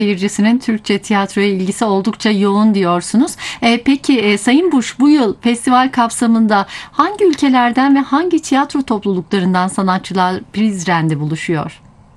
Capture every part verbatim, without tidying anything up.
seyircisinin Türkçe tiyatroya ilgisi oldukça yoğun diyorsunuz. E, peki e, Sayın Buş, bu yıl festival kapsamında hangi ülkelerden ve hangi tiyatro topluluklarından sanatçılar Prizren'de buluşuyor?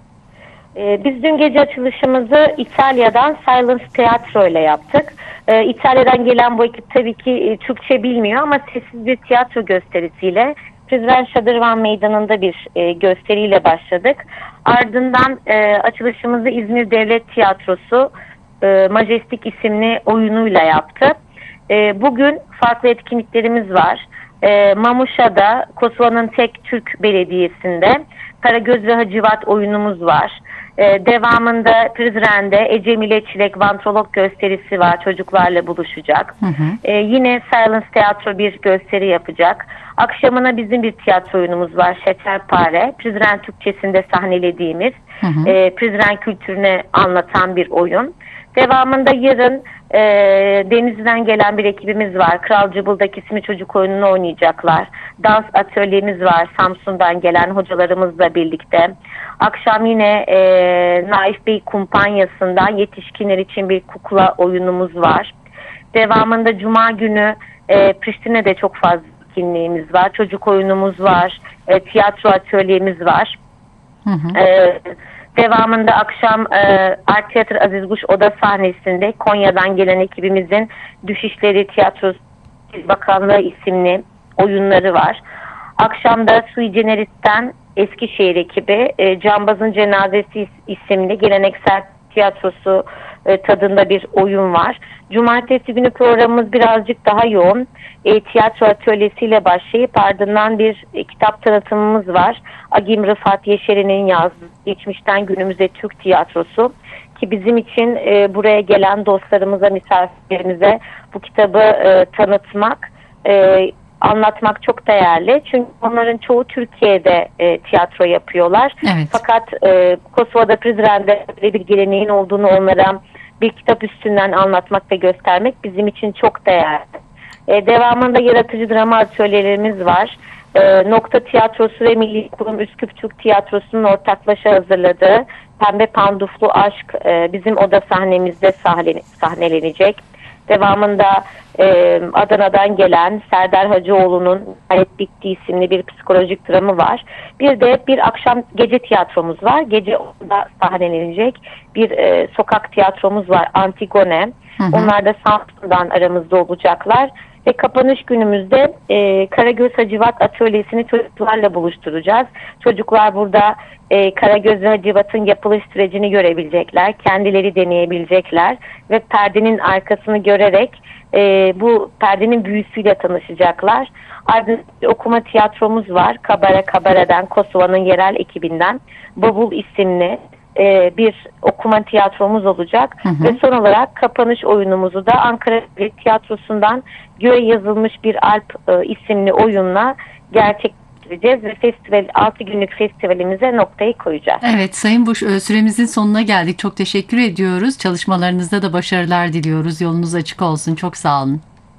Ee, Biz dün gece açılışımızı İtalya'dan Silence Teatro ile yaptık. Ee, İtalya'dan gelen bu ekip tabii ki e, Türkçe bilmiyor ama sessiz bir tiyatro gösterisiyle Prizren Şadırvan Meydanı'nda bir e, gösteriyle başladık. Ardından e, açılışımızı İzmir Devlet Tiyatrosu e, Majestik isimli oyunuyla yaptı. E, bugün farklı etkinliklerimiz var. E, Mamuşa'da, Kosova'nın tek Türk belediyesinde Karagöz ve Hacivat oyunumuz var. Ee, devamında Prizren'de Ecemile Çilek Vantrolog gösterisi var. Çocuklarla buluşacak. Hı hı. Ee, yine Silence Teatro bir gösteri yapacak. Akşamına bizim bir tiyatro oyunumuz var. Şekerpare. Prizren Türkçesinde sahnelediğimiz hı hı. E, Prizren kültürünü anlatan bir oyun. Devamında yarın e, Denizli'den gelen bir ekibimiz var. Kral Cıbıl'daki ismi çocuk oyununu oynayacaklar. Dans atölyemiz var. Samsun'dan gelen hocalarımızla birlikte. Akşam yine e, Naif Bey kumpanyasından yetişkinler için bir kukla oyunumuz var. Devamında Cuma günü e, Priştine'de çok fazla etkinliğimiz var. Çocuk oyunumuz var. E, tiyatro atölyemiz var. Hı hı. E, Devamında akşam e, Art Tiyatro Aziz Guş Oda sahnesinde Konya'dan gelen ekibimizin Düşüşleri Tiyatrosu Bakanlığı isimli oyunları var. Akşamda Sui Generis'ten Eskişehir ekibi e, Cambaz'ın Cenazesi isimli geleneksel tiyatrosu e, tadında bir oyun var. Cumartesi günü programımız birazcık daha yoğun. E, tiyatro atölyesiyle başlayıp ardından bir e, kitap tanıtımımız var. Agim Rıfat Yeşeri'nin yazdığı Geçmişten Günümüze Türk Tiyatrosu ki bizim için e, buraya gelen dostlarımıza, misafirlerimize bu kitabı e, tanıtmak, e, anlatmak çok değerli. Çünkü onların çoğu Türkiye'de e, tiyatro yapıyorlar. Evet. Fakat e, Kosova'da, Prizren'de bir geleneğin olduğunu onlara bir kitap üstünden anlatmak ve göstermek bizim için çok değerli. E, devamında yaratıcı drama atölyelerimiz var. E, Nokta Tiyatrosu ve Milli Kurum Üsküp Türk Tiyatrosu'nun ortaklaşa hazırladığı Pembe Panduflu Aşk e, bizim oda sahnemizde sahne, sahnelenecek. Devamında e, Adana'dan gelen Serdar Hacıoğlu'nun Hayat Bitti isimli bir psikolojik dramı var. Bir de bir akşam gece tiyatromuz var. Gece orada sahnelenecek bir e, sokak tiyatromuz var. Antigone. Hı hı. Onlar da Samsun'dan aramızda olacaklar. Ve kapanış günümüzde e, Karagöz Hacivat Atölyesi'ni çocuklarla buluşturacağız. Çocuklar burada e, Karagöz ve Hacivat'ın yapılış sürecini görebilecekler. Kendileri deneyebilecekler. Ve perdenin arkasını görerek e, bu perdenin büyüsüyle tanışacaklar. Ardından okuma tiyatromuz var. Kabare Kabare'den, Kosova'nın yerel ekibinden Bavul isimli e, bir okuma tiyatromuz olacak. Hı hı. Ve son olarak kapanış oyunumuzu da Ankara Devlet Tiyatrosu'ndan Göğe Yazılmış Bir Alp e, isimli oyunla gerçekleştireceğiz ve festival altı günlük festivalimize noktayı koyacağız. Evet Sayın Buş, süremizin sonuna geldik. Çok teşekkür ediyoruz. Çalışmalarınızda da başarılar diliyoruz. Yolunuz açık olsun. Çok sağ olun.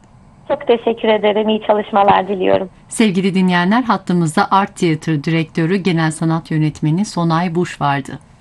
Çok teşekkür ederim. İyi çalışmalar diliyorum. Sevgili dinleyenler, hattımızda Art Tiyatro Direktörü Genel Sanat Yönetmeni Sonay Buş vardı.